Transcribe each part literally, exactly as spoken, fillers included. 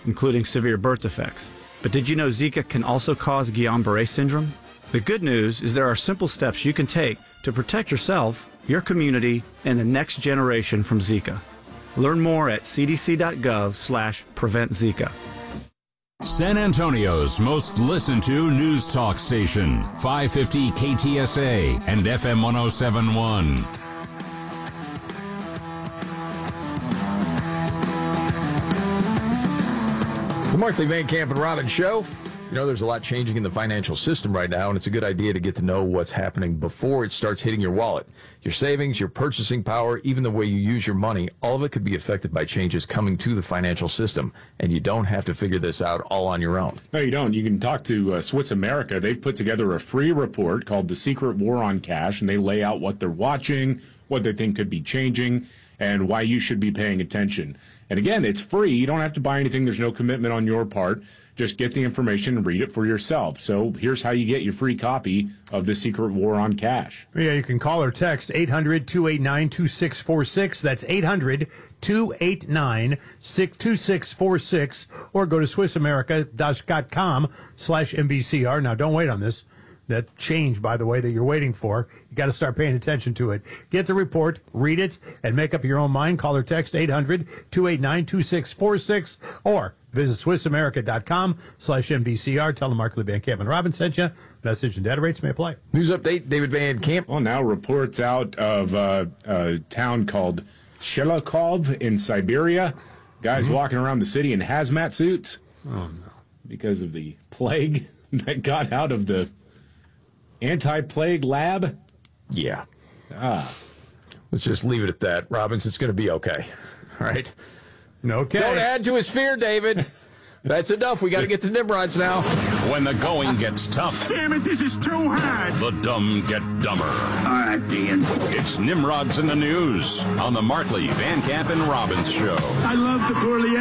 including severe birth defects. But did you know Zika can also cause Guillain-Barré syndrome? The good news is there are simple steps you can take to protect yourself, your community, and the next generation from Zika. Learn more at c d c dot gov slash prevent Zika. San Antonio's most listened to news talk station, five fifty K T S A and F M one oh seven point one. The Markley, Van Camp, and Robbins Show. You know, there's a lot changing in the financial system right now, and it's a good idea to get to know what's happening before it starts hitting your wallet. Your savings, your purchasing power, even the way you use your money, all of it could be affected by changes coming to the financial system, and you don't have to figure this out all on your own. No, you don't. You can talk to uh, Swiss America. They've put together a free report called The Secret War on Cash, and they lay out what they're watching, what they think could be changing, and why you should be paying attention. And again, it's free. You don't have to buy anything. There's no commitment on your part. Just get the information and read it for yourself. So here's how you get your free copy of The Secret War on Cash. Yeah, you can call or text eight hundred, two eight nine, two six four six. That's eight hundred, two eight nine, two six four six. Or go to swiss america dot com slash M B C R. Now, don't wait on this. That change, by the way, that you're waiting for. You got to start paying attention to it. Get the report, read it, and make up your own mind. Call or text eight hundred, two eight nine, two six four six or visit swiss america dot com slash M B C R. Tell them Markley, Van Camp, and Robbins sent you. Message and data rates may apply. News update, David Van Camp. Well, now reports out of uh, a town called Shelokov in Siberia. Guys mm-hmm. walking around the city in hazmat suits. Oh, no. Because of the plague that got out of the anti-plague lab? Yeah. Ah. Let's just leave it at that. Robbins, it's going to be okay. All right? Okay. Don't add to his fear, David. That's enough. We got to get to Nimrods now. When the going gets tough, damn it, this is too hard. The dumb get dumber. All right, Dean. It's Nimrods in the News on the Markley, Van Camp, and Robbins Show. I love the poorly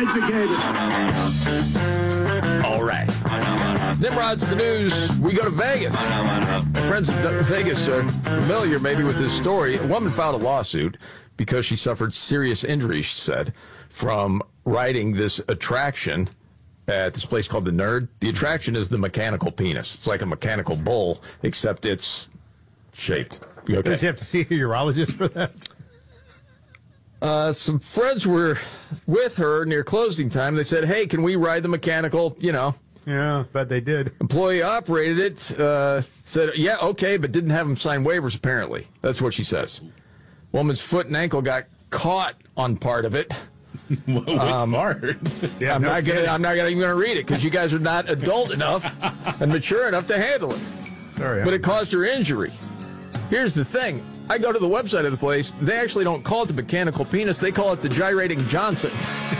educated. All right. Nimrod's in the News. We go to Vegas. Friends of Vegas are familiar maybe with this story. A woman filed a lawsuit because she suffered serious injuries, she said, from riding this attraction at this place called The Nerd. The attraction is the mechanical penis. It's like a mechanical bull, except it's shaped. You okay? Did you have to see a urologist for that? Uh, some friends were with her near closing time. They said, hey, can we ride the mechanical, you know? Yeah, bet they did. Employee operated it, uh, said, yeah, okay, but didn't have him sign waivers, apparently. That's what she says. Woman's foot and ankle got caught on part of it. What um, part? Yeah, I'm, no not gonna, I'm not gonna, even going to read it because you guys are not adult enough and mature enough to handle it. Sorry, but it caused her injury. Here's the thing. I go to the website of the place. They actually don't call it the mechanical penis. They call it the gyrating Johnson.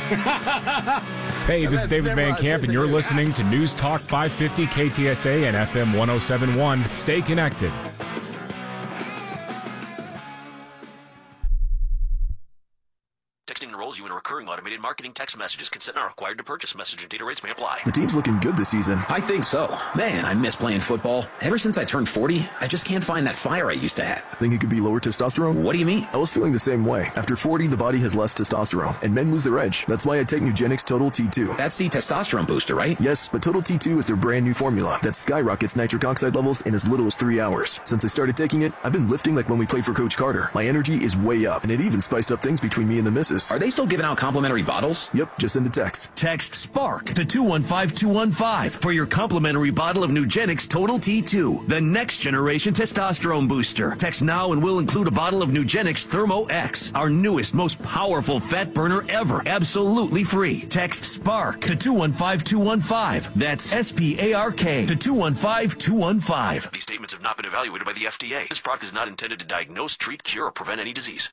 Hey, this is David Van Camp, and you're listening to News Talk five fifty K T S A and F M one oh seven point one. Stay connected. Texting enrolls you in a recurring automated marketing text messages. Consent are required to purchase. Message and data rates may apply. The team's looking good this season. I think so. Man, I miss playing football. Ever since I turned forty, I just can't find that fire I used to have. Think it could be lower testosterone? What do you mean? I was feeling the same way. After forty, the body has less testosterone, and men lose their edge. That's why I take Nugenix Total T two. That's the testosterone booster, right? Yes, but Total T two is their brand new formula that skyrockets nitric oxide levels in as little as three hours. Since I started taking it, I've been lifting like when we played for Coach Carter. My energy is way up, and it even spiced up things between me and the missus. Are they still giving out complimentary bottles? Yep, just send a text. Text SPARK to two one five two one five for your complimentary bottle of Nugenix Total T two, the next generation testosterone booster. Text now and we'll include a bottle of Nugenix Thermo X, our newest, most powerful fat burner ever, absolutely free. Text SPARK to two one five two one five. That's S P A R K to two one five two one five. These statements have not been evaluated by the F D A. This product is not intended to diagnose, treat, cure, or prevent any disease.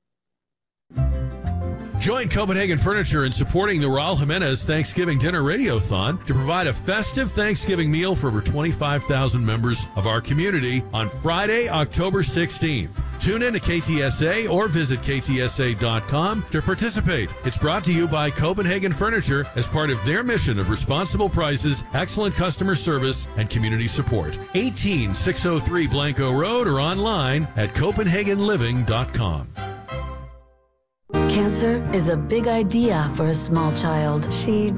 Join Copenhagen Furniture in supporting the Raul Jimenez Thanksgiving Dinner Radiothon to provide a festive Thanksgiving meal for over twenty-five thousand members of our community on Friday, October sixteenth. Tune in to K T S A or visit K T S A dot com to participate. It's brought to you by Copenhagen Furniture as part of their mission of responsible prices, excellent customer service, and community support. eighteen six oh three Blanco Road or online at copenhagen living dot com. Cancer is a big idea for a small child. She